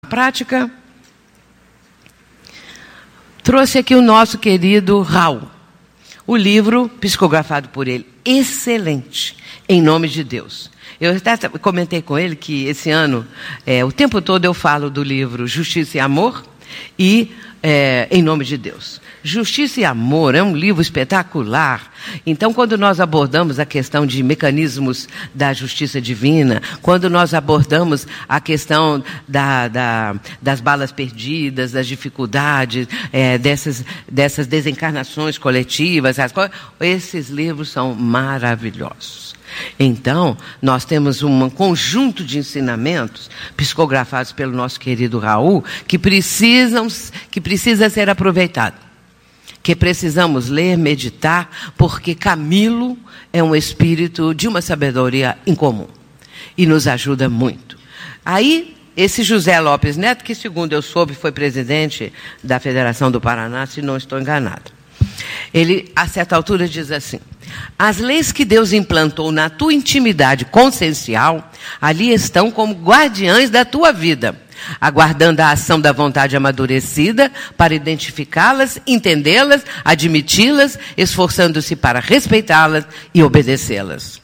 prática, trouxe aqui o nosso querido Raul. O livro, psicografado por ele, excelente, em nome de Deus. Eu até comentei com ele que esse ano, o tempo todo eu falo do livro Justiça e Amor e Em Nome de Deus. Justiça e Amor é um livro espetacular. Então, quando nós abordamos a questão de mecanismos da justiça divina, quando nós abordamos a questão das balas perdidas, das dificuldades, dessas desencarnações coletivas, esses livros são maravilhosos. Então, nós temos um conjunto de ensinamentos psicografados pelo nosso querido Raul que precisa ser aproveitado. Que precisamos ler, meditar, porque Camilo é um espírito de uma sabedoria incomum e nos ajuda muito. Aí, esse José Lopes Neto, que segundo eu soube foi presidente da Federação do Paraná, se não estou enganado. Ele, a certa altura, diz assim: as leis que Deus implantou na tua intimidade consciencial, ali estão como guardiães da tua vida, aguardando a ação da vontade amadurecida para identificá-las, entendê-las, admiti-las, esforçando-se para respeitá-las e obedecê-las.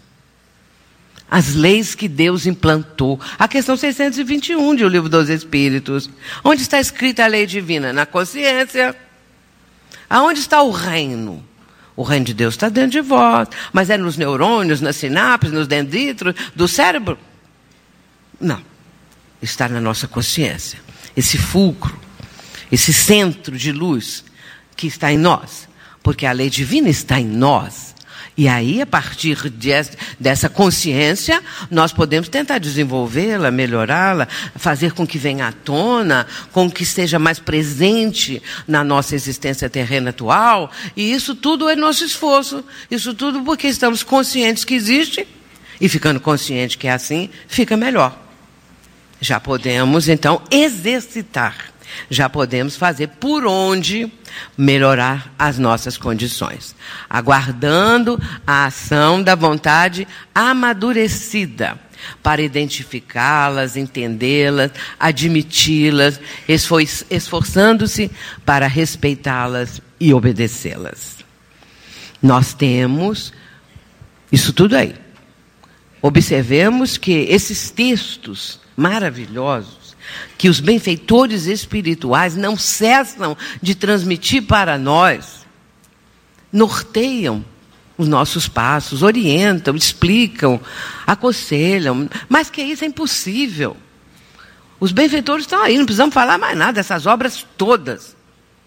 As leis que Deus implantou. A questão 621 de O Livro dos Espíritos. Onde está escrita a lei divina? Na consciência. Aonde está o reino? O reino de Deus está dentro de vós. Mas é nos neurônios, nas sinapses, nos dendritos do cérebro? Não. Está na nossa consciência. Esse fulcro, esse centro de luz que está em nós. Porque a lei divina está em nós. E aí, a partir dessa consciência, nós podemos tentar desenvolvê-la, melhorá-la, fazer com que venha à tona, com que esteja mais presente na nossa existência terrena atual. E isso tudo é nosso esforço. Isso tudo porque estamos conscientes que existe. E ficando consciente que é assim, fica melhor. Já podemos, então, exercitar. Já podemos fazer por onde melhorar as nossas condições. Aguardando a ação da vontade amadurecida para identificá-las, entendê-las, admiti-las, esforçando-se para respeitá-las e obedecê-las. Nós temos isso tudo aí. Observemos que esses textos maravilhosos que os benfeitores espirituais não cessam de transmitir para nós, norteiam os nossos passos, orientam, explicam, aconselham, mas que isso é impossível. Os benfeitores estão aí, não precisamos falar mais nada, essas obras todas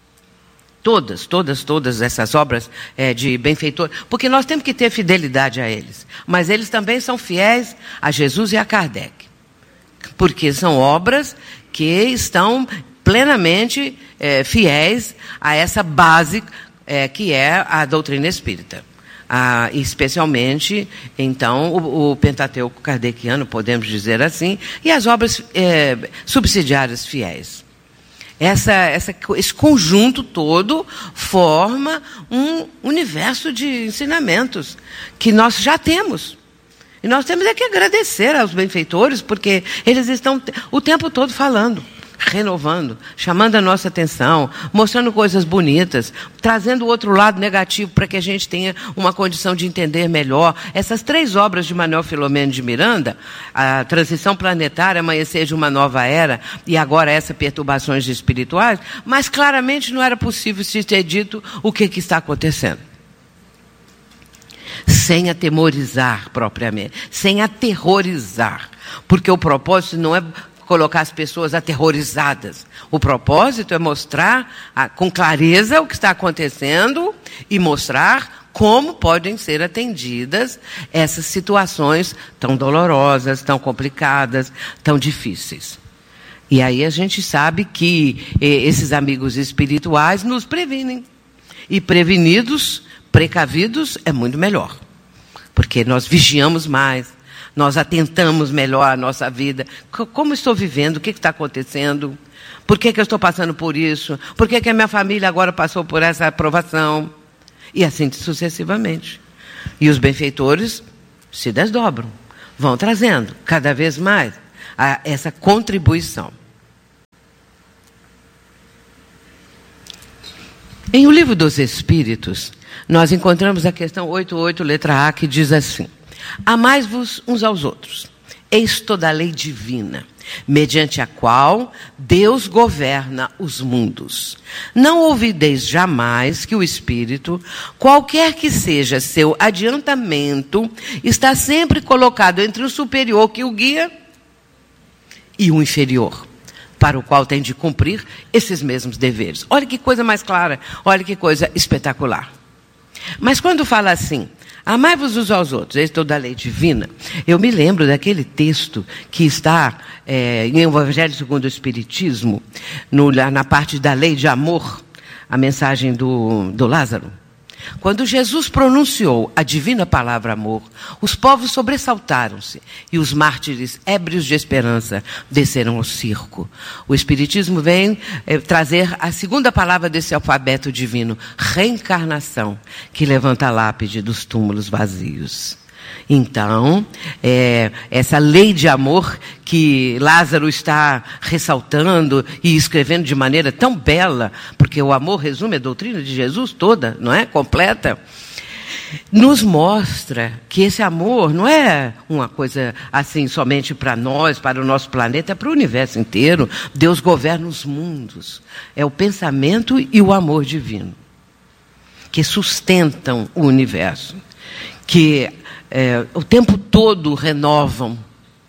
essas obras de benfeitor, porque nós temos que ter fidelidade a eles, mas eles também são fiéis a Jesus e a Kardec. Porque são obras que estão plenamente fiéis a essa base que é a doutrina espírita. Especialmente, então, o Pentateuco kardeciano, podemos dizer assim, e as obras subsidiárias fiéis. Esse conjunto todo forma um universo de ensinamentos que nós já temos. E nós temos que agradecer aos benfeitores, porque eles estão o tempo todo falando, renovando, chamando a nossa atenção, mostrando coisas bonitas, trazendo o outro lado negativo para que a gente tenha uma condição de entender melhor. Essas 3 obras de Manuel Filomeno de Miranda, a Transição Planetária, Amanhecer de uma Nova Era, e agora essa Perturbações Espirituais, mas claramente não era possível se ter dito o que está acontecendo. Sem atemorizar propriamente, sem aterrorizar, porque o propósito não é colocar as pessoas aterrorizadas. O propósito é mostrar com clareza o que está acontecendo e mostrar como podem ser atendidas essas situações tão dolorosas, tão complicadas, tão difíceis. E aí a gente sabe que esses amigos espirituais nos previnem. E prevenidos, precavidos, é muito melhor. Porque nós vigiamos mais, nós atentamos melhor a nossa vida. Como estou vivendo? O que está acontecendo? Por que eu estou passando por isso? Por que a minha família agora passou por essa aprovação? E assim sucessivamente. E os benfeitores se desdobram, vão trazendo cada vez mais essa contribuição. Em O Livro dos Espíritos, nós encontramos a questão 88, letra A, que diz assim: amai-vos uns aos outros. Eis toda a lei divina, mediante a qual Deus governa os mundos. Não ouvideis jamais que o Espírito, qualquer que seja seu adiantamento, está sempre colocado entre o superior que o guia e o inferior, para o qual tem de cumprir esses mesmos deveres. Olha que coisa mais clara, olha que coisa espetacular. Mas quando fala assim, amai-vos uns aos outros, eis toda a lei divina, eu me lembro daquele texto que está em Evangelho segundo o Espiritismo, na parte da lei de amor, a mensagem do Lázaro. Quando Jesus pronunciou a divina palavra amor, os povos sobressaltaram-se e os mártires, ébrios de esperança, desceram ao circo. O Espiritismo vem trazer a segunda palavra desse alfabeto divino, reencarnação, que levanta a lápide dos túmulos vazios. Então, essa lei de amor que Lázaro está ressaltando e escrevendo de maneira tão bela, porque o amor resume a doutrina de Jesus toda, não é? Completa. Nos mostra que esse amor não é uma coisa assim somente para nós, para o nosso planeta, é para o universo inteiro. Deus governa os mundos. É o pensamento e o amor divino que sustentam o universo, que o tempo todo renovam.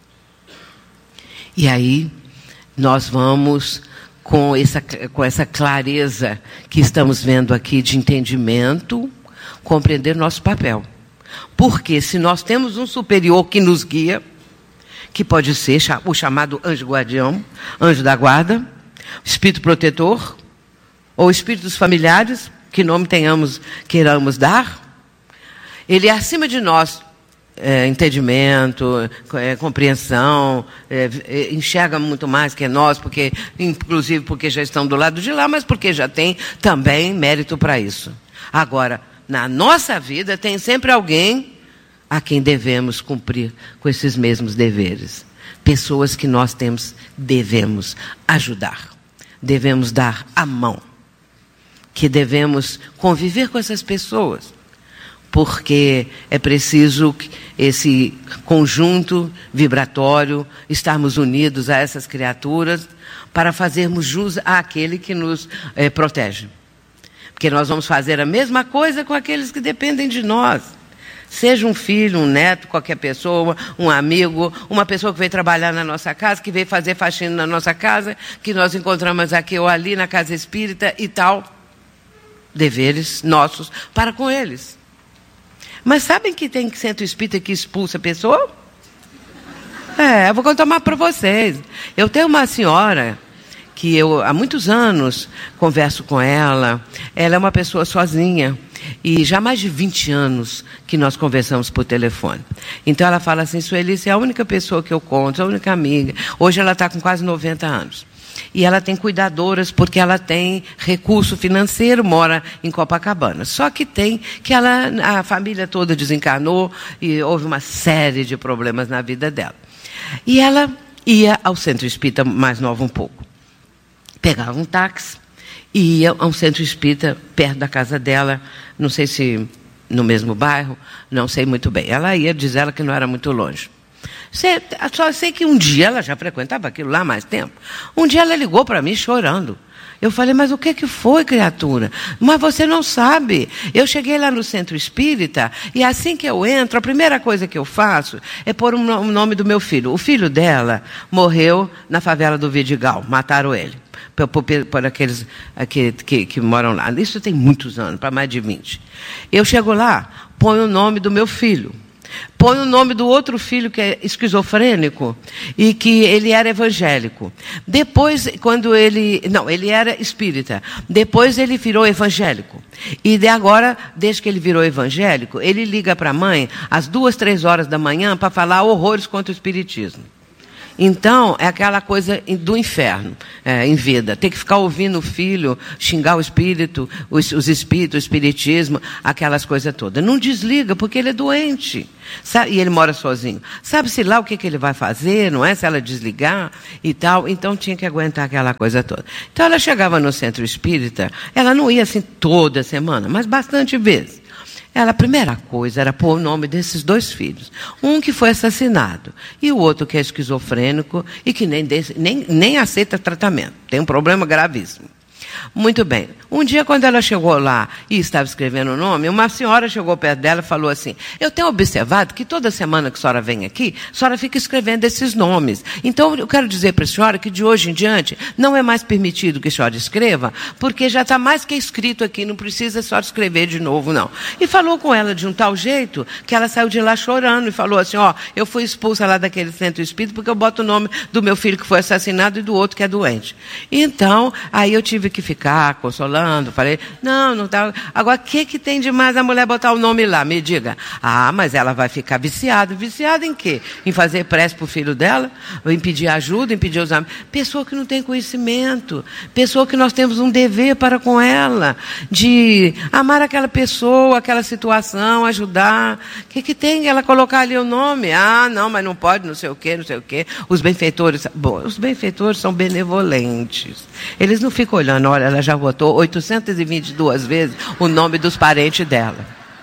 E aí nós vamos com essa clareza que estamos vendo aqui de entendimento, compreender nosso papel. Porque se nós temos um superior que nos guia, que pode ser o chamado anjo guardião, anjo da guarda, espírito protetor, ou espíritos familiares, que nome queiramos dar, ele é acima de nós, entendimento, compreensão, enxerga muito mais que nós, inclusive porque já estão do lado de lá, mas porque já tem também mérito para isso. Agora, na nossa vida tem sempre alguém a quem devemos cumprir com esses mesmos deveres. Pessoas que nós devemos ajudar, devemos dar a mão, que devemos conviver com essas pessoas. Porque é preciso esse conjunto vibratório, estarmos unidos a essas criaturas para fazermos jus àquele que nos protege. Porque nós vamos fazer a mesma coisa com aqueles que dependem de nós. Seja um filho, um neto, qualquer pessoa, um amigo, uma pessoa que veio trabalhar na nossa casa, que veio fazer faxina na nossa casa, que nós encontramos aqui ou ali na casa espírita e tal. Deveres nossos para com eles. Mas sabem que tem centro espírita que expulsa a pessoa? Eu vou contar mais para vocês. Eu tenho uma senhora que eu há muitos anos converso com ela. Ela é uma pessoa sozinha. E já há mais de 20 anos que nós conversamos por telefone. Então ela fala assim, Suelice é a única pessoa que eu conto, a única amiga. Hoje ela está com quase 90 anos. E ela tem cuidadoras porque ela tem recurso financeiro, mora em Copacabana. Só que a família toda desencarnou e houve uma série de problemas na vida dela. E ela ia ao centro espírita mais nova um pouco. Pegava um táxi e ia a um centro espírita perto da casa dela, não sei se no mesmo bairro, não sei muito bem. Ela ia, diz ela que não era muito longe. Só sei que um dia, ela já frequentava aquilo lá há mais tempo, um dia ela ligou para mim chorando. Eu falei, mas o que foi, criatura? Mas você não sabe. Eu cheguei lá no centro espírita e assim que eu entro, a primeira coisa que eu faço é pôr o nome do meu filho. O filho dela morreu na favela do Vidigal, mataram ele. Por aqueles que moram lá. Isso tem muitos anos, para mais de 20. Eu chego lá, ponho o nome do meu filho. Põe o nome do outro filho que é esquizofrênico e que ele era evangélico. Depois, ele era espírita. Depois ele virou evangélico. E agora, desde que ele virou evangélico, ele liga para a mãe às 2, 3 horas da manhã para falar horrores contra o espiritismo. Então, é aquela coisa do inferno, em vida. Tem que ficar ouvindo o filho, xingar o espírito, os espíritos, o espiritismo, aquelas coisas todas. Não desliga, porque ele é doente. Sabe? E ele mora sozinho. Sabe-se lá o que ele vai fazer, não é? Se ela desligar e tal. Então, tinha que aguentar aquela coisa toda. Então, ela chegava no centro espírita, ela não ia assim toda semana, mas bastante vezes. A primeira coisa era pôr o nome desses 2 filhos. Um que foi assassinado e o outro que é esquizofrênico e que nem aceita tratamento. Tem um problema gravíssimo. Muito bem. Um dia, quando ela chegou lá e estava escrevendo o nome, uma senhora chegou perto dela e falou assim: eu tenho observado que toda semana que a senhora vem aqui, a senhora fica escrevendo esses nomes. Então, eu quero dizer para a senhora que de hoje em diante não é mais permitido que a senhora escreva, porque já está mais que escrito aqui, não precisa a senhora escrever de novo, não. E falou com ela de um tal jeito que ela saiu de lá chorando e falou assim: eu fui expulsa lá daquele centro espírita porque eu boto o nome do meu filho que foi assassinado e do outro que é doente. Então, aí eu tive que ficar consolando, falei, não tá. Agora, o que tem de mais a mulher botar o nome lá? Me diga. Mas ela vai ficar viciada. Viciada em quê? Em fazer prece pro filho dela? Em pedir ajuda, em pedir os amigos? Pessoa que não tem conhecimento. Pessoa que nós temos um dever para com ela. De amar aquela pessoa, aquela situação, ajudar. O que tem ela colocar ali o nome? Não, mas não pode, não sei o quê. Os benfeitores são benevolentes. Eles não ficam olhando, olha, ela já votou 822 vezes o nome dos parentes dela.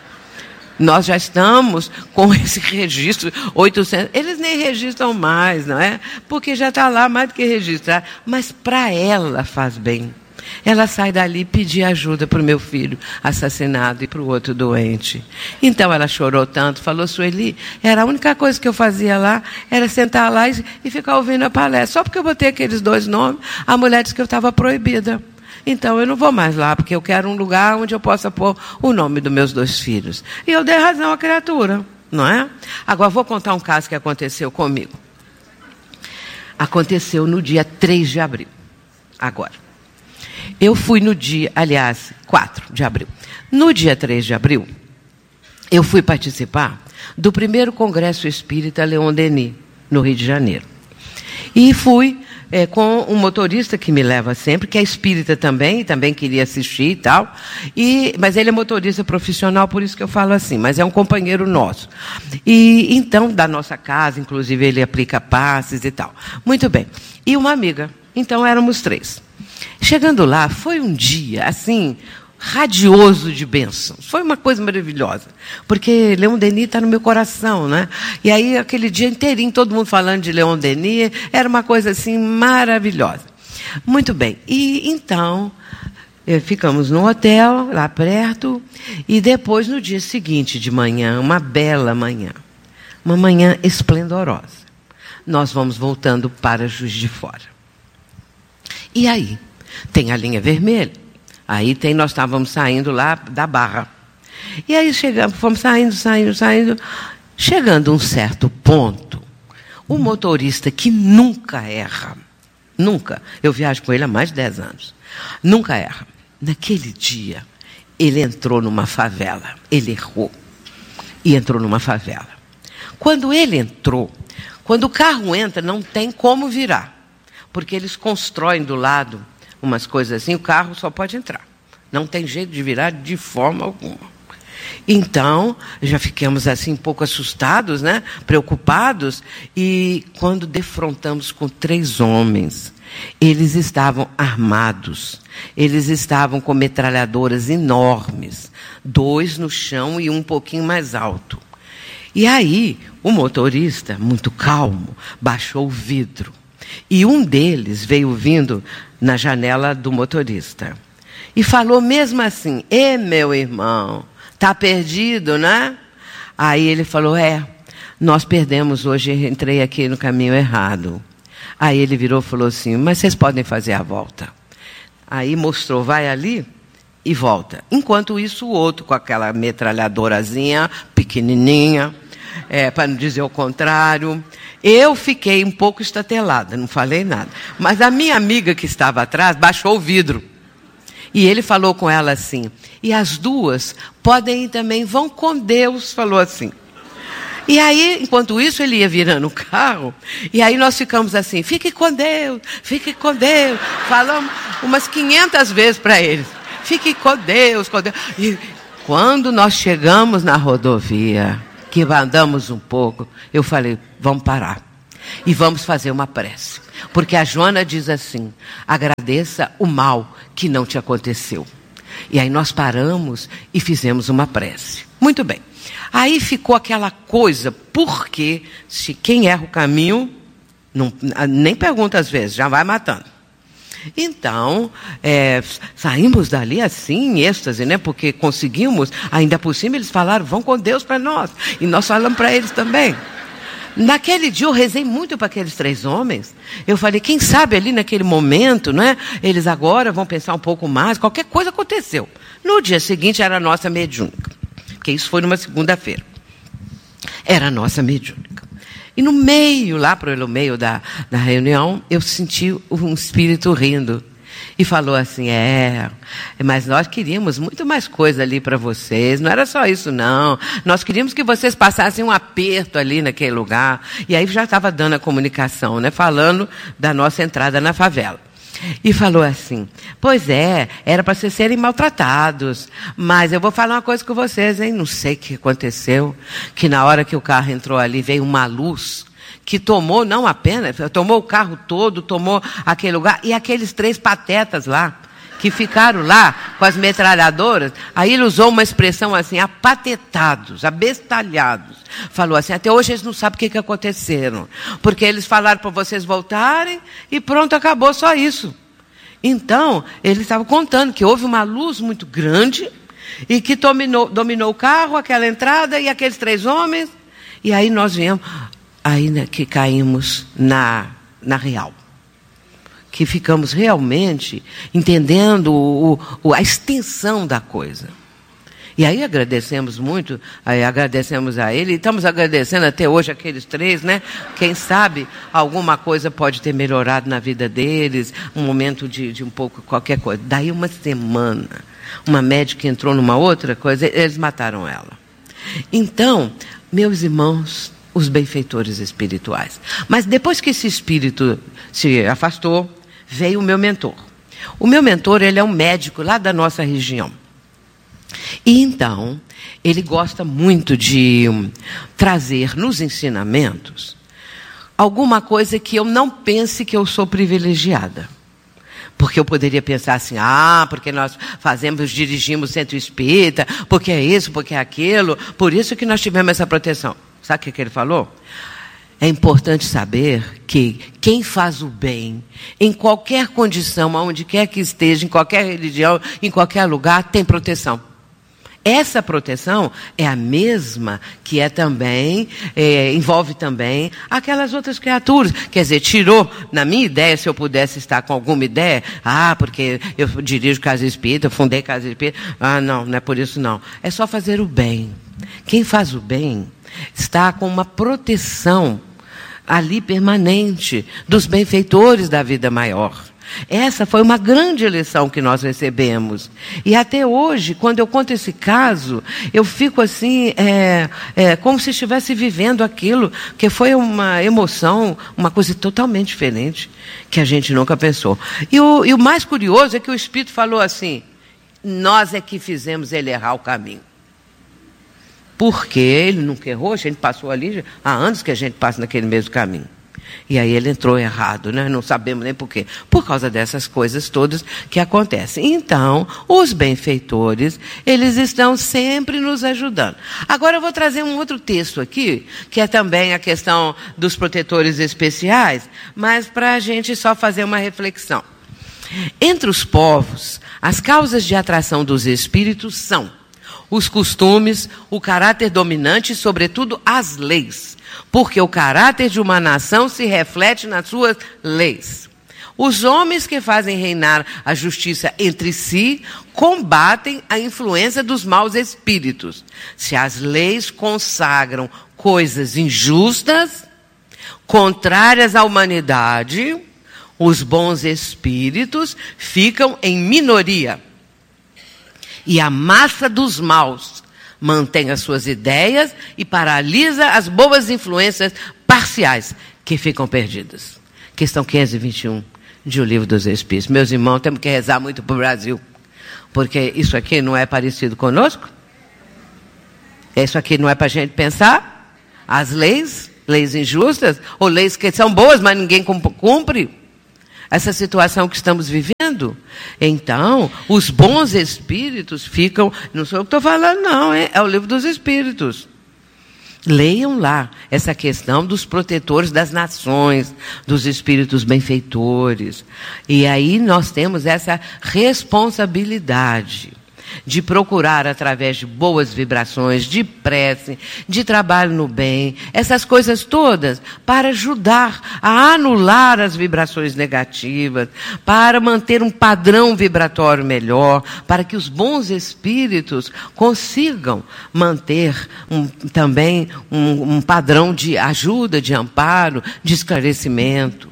Nós já estamos com esse registro 800. Eles nem registram mais, não é? Porque já está lá mais do que registrar. Mas para ela faz bem. Ela sai dali e pedir ajuda para o meu filho assassinado e para o outro doente. Então ela chorou tanto, falou: Sueli, era a única coisa que eu fazia lá, era sentar lá e ficar ouvindo a palestra. Só porque eu botei aqueles 2 nomes, a mulher disse que eu estava proibida. Então eu não vou mais lá, porque eu quero um lugar onde eu possa pôr o nome dos meus 2 filhos. E eu dei razão à criatura, não é? Agora vou contar um caso que aconteceu comigo. Aconteceu no dia 3 de abril. Agora. Eu fui no dia, 4 de abril. No dia 3 de abril, eu fui participar do primeiro Congresso Espírita Leon Denis, no Rio de Janeiro. E fui com um motorista que me leva sempre, que é espírita também, e também queria assistir e tal. Mas ele é motorista profissional, por isso que eu falo assim, mas é um companheiro nosso. E então, da nossa casa, inclusive, ele aplica passes e tal. Muito bem. E uma amiga. Então, éramos 3. Chegando lá, foi um dia, assim, radioso de bênçãos. Foi uma coisa maravilhosa. Porque Leon Denis está no meu coração, né? E aí, aquele dia inteirinho, todo mundo falando de Leon Denis, era uma coisa, assim, maravilhosa. Muito bem. E, então, ficamos no hotel, lá perto, e depois, no dia seguinte, de manhã, uma bela manhã, uma manhã esplendorosa, nós vamos voltando para Juiz de Fora. E aí, tem a linha vermelha. Aí nós estávamos saindo lá da Barra. E aí fomos saindo. Chegando a um certo ponto, o motorista que nunca erra, nunca, eu viajo com ele há mais de 10 anos, nunca erra. Naquele dia, ele entrou numa favela. Ele errou e entrou numa favela. Quando ele entrou, quando o carro entra, não tem como virar. Porque eles constroem do lado umas coisas assim, o carro só pode entrar. Não tem jeito de virar de forma alguma. Então, já ficamos assim um pouco assustados, né? Preocupados. E quando defrontamos com 3 homens, eles estavam armados. Eles estavam com metralhadoras enormes. 2 no chão e um pouquinho mais alto. E aí, o motorista, muito calmo, baixou o vidro. E um deles veio vindo na janela do motorista. E falou mesmo assim: meu irmão, está perdido, né? Aí ele falou: nós perdemos hoje, entrei aqui no caminho errado. Aí ele virou e falou assim: mas vocês podem fazer a volta. Aí mostrou: vai ali e volta. Enquanto isso, o outro com aquela metralhadorazinha, pequenininha, para não dizer o contrário. Eu fiquei um pouco estatelada, não falei nada. Mas a minha amiga que estava atrás baixou o vidro. E ele falou com ela assim: e as 2 podem ir também, vão com Deus, falou assim. E aí, enquanto isso, ele ia virando o carro, e aí nós ficamos assim, fique com Deus, fique com Deus. Falamos umas 500 vezes para eles, fique com Deus, com Deus. E quando nós chegamos na rodovia, que andamos um pouco, eu falei, vamos parar e vamos fazer uma prece. Porque a Joana diz assim, agradeça o mal que não te aconteceu. E aí nós paramos e fizemos uma prece. Muito bem. Aí ficou aquela coisa, porque se quem erra o caminho, não, nem pergunta às vezes, já vai matando. Então, saímos dali assim, em êxtase, né? Porque conseguimos, ainda por cima eles falaram, vão com Deus para nós. E nós falamos para eles também. Naquele dia eu rezei muito para aqueles 3 homens. Eu falei, quem sabe ali naquele momento, né? Eles agora vão pensar um pouco mais, qualquer coisa aconteceu. No dia seguinte era a nossa mediúnica. Porque isso foi numa segunda-feira. Era a nossa mediúnica. E no meio, lá pelo meio da reunião, eu senti um espírito rindo. E falou assim, mas nós queríamos muito mais coisa ali para vocês. Não era só isso, não. Nós queríamos que vocês passassem um aperto ali naquele lugar. E aí já estava dando a comunicação, né? Falando da nossa entrada na favela. E falou assim, pois era para vocês serem maltratados, mas eu vou falar uma coisa com vocês, hein? Não sei o que aconteceu, que na hora que o carro entrou ali, veio uma luz que tomou, não apenas, tomou o carro todo, tomou aquele lugar, e aqueles 3 patetas lá, que ficaram lá com as metralhadoras, aí ele usou uma expressão assim, apatetados, abestalhados. Falou assim, até hoje eles não sabem o que aconteceram, porque eles falaram para vocês voltarem e pronto, acabou só isso. Então, eles estavam contando que houve uma luz muito grande e que dominou o carro, aquela entrada e aqueles 3 homens, e aí nós viemos, aí né, que caímos na real. Que ficamos realmente entendendo a extensão da coisa. E aí agradecemos muito, agradecemos a ele, e estamos agradecendo até hoje aqueles 3, né? Quem sabe alguma coisa pode ter melhorado na vida deles, um momento de um pouco qualquer coisa. Daí uma semana, uma médica entrou numa outra coisa, eles mataram ela. Então, meus irmãos, os benfeitores espirituais. Mas depois que esse espírito se afastou, veio o meu mentor. O meu mentor, ele é um médico lá da nossa região. E então, ele gosta muito de trazer nos ensinamentos alguma coisa que eu não pense que eu sou privilegiada. Porque eu poderia pensar assim, porque nós dirigimos centro espírita, porque é isso, porque é aquilo, por isso que nós tivemos essa proteção. Sabe o que ele falou? É importante saber que quem faz o bem, em qualquer condição, aonde quer que esteja, em qualquer religião, em qualquer lugar, tem proteção. Essa proteção é a mesma que envolve também aquelas outras criaturas. Quer dizer, tirou, na minha ideia, se eu pudesse estar com alguma ideia, porque eu dirijo casa espírita, eu fundei casa espírita, não é por isso não. É só fazer o bem. Quem faz o bem está com uma proteção ali permanente dos benfeitores da vida maior. Essa foi uma grande lição que nós recebemos. E até hoje, quando eu conto esse caso, eu fico assim, como se estivesse vivendo aquilo, que foi uma emoção, uma coisa totalmente diferente, que a gente nunca pensou. E o mais curioso é que o Espírito falou assim, nós é que fizemos ele errar o caminho. Porque ele nunca errou, a gente passou ali, há anos que a gente passa naquele mesmo caminho. E aí ele entrou errado, né? Não sabemos nem por quê. Por causa dessas coisas todas que acontecem. Então, os benfeitores, eles estão sempre nos ajudando. Agora eu vou trazer um outro texto aqui, que é também a questão dos protetores especiais, mas para a gente só fazer uma reflexão. Entre os povos, as causas de atração dos espíritos são os costumes, o caráter dominante e, sobretudo, as leis. Porque o caráter de uma nação se reflete nas suas leis. Os homens que fazem reinar a justiça entre si combatem a influência dos maus espíritos. Se as leis consagram coisas injustas, contrárias à humanidade, os bons espíritos ficam em minoria. E a massa dos maus mantém as suas ideias e paralisa as boas influências parciais que ficam perdidas. Questão 521 de O Livro dos Espíritos. Meus irmãos, temos que rezar muito para o Brasil, porque isso aqui não é parecido conosco. Isso aqui não é para a gente pensar. As leis injustas, ou leis que são boas, mas ninguém cumpre. Essa situação que estamos vivendo. Então, os bons espíritos ficam... Não sou eu que estou falando, não, é o Livro dos Espíritos. Leiam lá essa questão dos protetores das nações, dos espíritos benfeitores. E aí nós temos essa responsabilidade de procurar, através de boas vibrações, de prece, de trabalho no bem, essas coisas todas, para ajudar a anular as vibrações negativas, para manter um padrão vibratório melhor, para que os bons espíritos consigam manter também um padrão de ajuda, de amparo, de esclarecimento.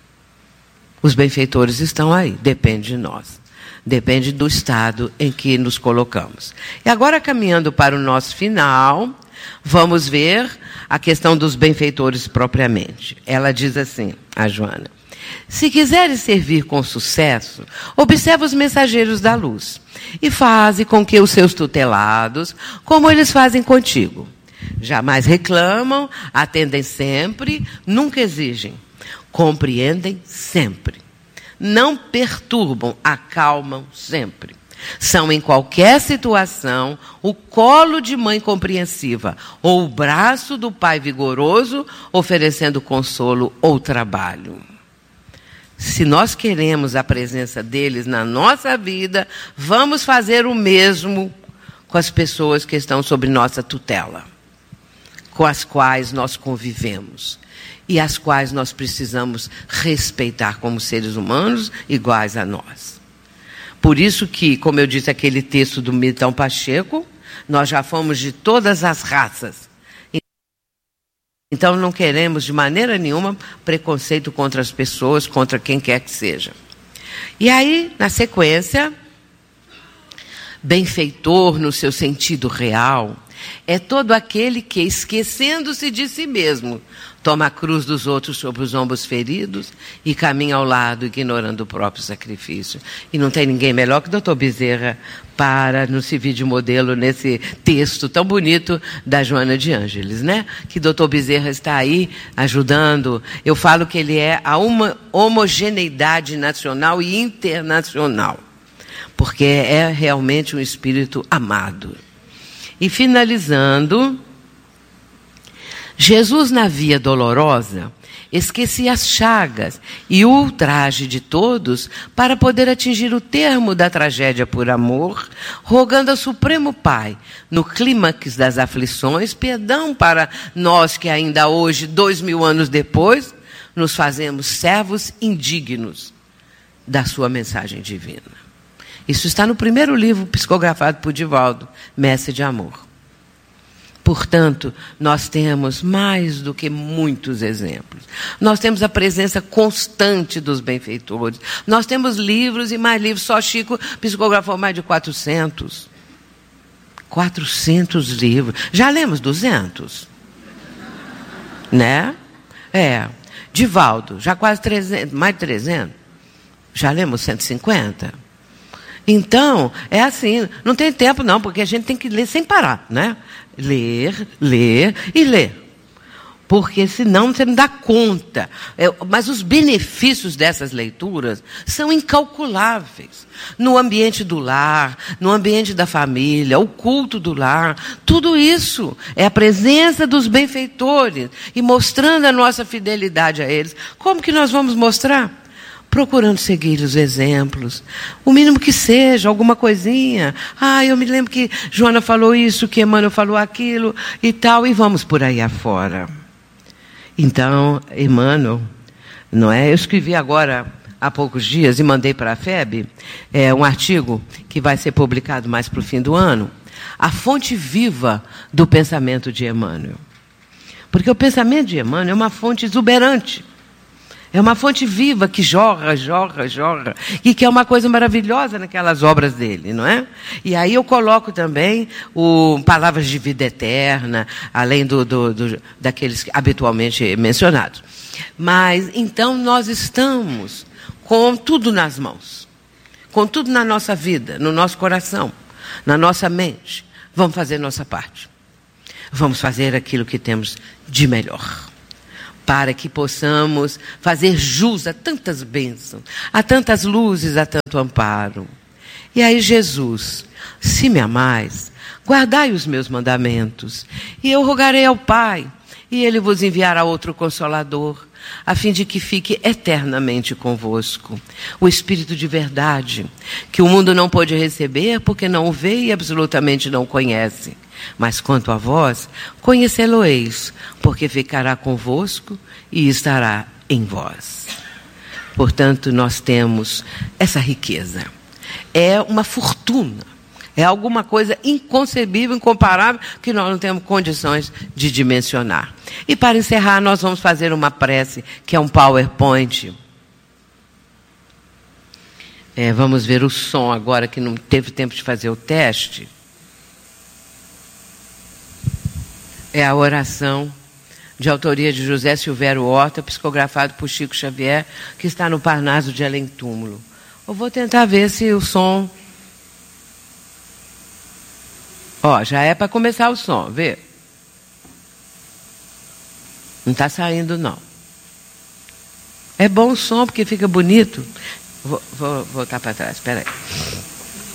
Os benfeitores estão aí, depende de nós. Depende do estado em que nos colocamos. E agora, caminhando para o nosso final, vamos ver a questão dos benfeitores propriamente. Ela diz assim, a Joana: se quiseres servir com sucesso, observa os mensageiros da luz e faze com que os seus tutelados, como eles fazem contigo. Jamais reclamam, atendem sempre, nunca exigem, compreendem sempre. Não perturbam, acalmam sempre. São, em qualquer situação, o colo de mãe compreensiva ou o braço do pai vigoroso, oferecendo consolo ou trabalho. Se nós queremos a presença deles na nossa vida, vamos fazer o mesmo com as pessoas que estão sob nossa tutela, com as quais nós convivemos. E as quais nós precisamos respeitar como seres humanos iguais a nós. Por isso que, como eu disse, aquele texto do Milton Pacheco, nós já fomos de todas as raças. Então não queremos de maneira nenhuma preconceito contra as pessoas, contra quem quer que seja. E aí, na sequência, benfeitor no seu sentido real é todo aquele que, esquecendo-se de si mesmo, toma a cruz dos outros sobre os ombros feridos e caminha ao lado, ignorando o próprio sacrifício. E não tem ninguém melhor que o Dr. Bezerra para nos servir de modelo nesse texto tão bonito da Joana de Ângeles, né? Que o Dr. Bezerra está aí ajudando. Eu falo que ele é a homogeneidade nacional e internacional, porque é realmente um espírito amado. E finalizando, Jesus na via dolorosa esquecia as chagas e o ultraje de todos para poder atingir o termo da tragédia por amor, rogando ao Supremo Pai, no clímax das aflições, perdão para nós que ainda hoje, 2000 anos depois, nos fazemos servos indignos da sua mensagem divina. Isso está no primeiro livro psicografado por Divaldo, Mestre de Amor. Portanto, nós temos mais do que muitos exemplos. Nós temos a presença constante dos benfeitores. Nós temos livros e mais livros. Só Chico psicografou mais de 400. 400 livros. Já lemos 200? Né? Divaldo, já quase 300, mais de 300. Já lemos 150? Então, é assim, não tem tempo não, porque a gente tem que ler sem parar, né? Ler, ler e ler. Porque senão você não dá conta. Mas os benefícios dessas leituras são incalculáveis. No ambiente do lar, no ambiente da família, o culto do lar, tudo isso é a presença dos benfeitores e mostrando a nossa fidelidade a eles. Como que nós vamos mostrar? Procurando seguir os exemplos, o mínimo que seja, alguma coisinha. Eu me lembro que Joana falou isso, que Emmanuel falou aquilo e tal, e vamos por aí afora. Então, Emmanuel, não é? Eu escrevi agora, há poucos dias, e mandei para a FEB, um artigo que vai ser publicado mais para o fim do ano, a fonte viva do pensamento de Emmanuel. Porque o pensamento de Emmanuel é uma fonte exuberante. É uma fonte viva que jorra, jorra, jorra. E que é uma coisa maravilhosa naquelas obras dele, não é? E aí eu coloco também palavras de vida eterna, além daqueles habitualmente mencionados. Mas, então, nós estamos com tudo nas mãos. Com tudo na nossa vida, no nosso coração, na nossa mente. Vamos fazer nossa parte. Vamos fazer aquilo que temos de melhor, para que possamos fazer jus a tantas bênçãos, a tantas luzes, a tanto amparo. E aí Jesus, se me amais, guardai os meus mandamentos, e eu rogarei ao Pai, e Ele vos enviará outro Consolador, a fim de que fique eternamente convosco. O Espírito de verdade, que o mundo não pôde receber, porque não o vê e absolutamente não conhece. Mas quanto a vós, conhecê-lo-eis, porque ficará convosco e estará em vós. Portanto, nós temos essa riqueza. É uma fortuna. É alguma coisa inconcebível, incomparável, que nós não temos condições de dimensionar. E para encerrar, nós vamos fazer uma prece, que é um PowerPoint. Vamos ver o som agora, que não teve tempo de fazer o teste. É a oração de autoria de José Silvério Horta, psicografado por Chico Xavier, que está no Parnaso de Além Túmulo. Eu vou tentar ver se o som... já é para começar o som, vê? Não está saindo, não. É bom o som, porque fica bonito. Vou voltar para trás, espera aí.